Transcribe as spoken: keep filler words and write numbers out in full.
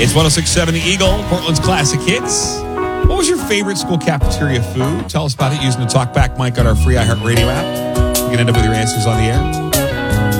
It's one oh six point seven The Eagle, Portland's classic hits. What was your favorite school cafeteria food? Tell us about it using the TalkBack mic on our free iHeartRadio app. You can end up with your answers on the air.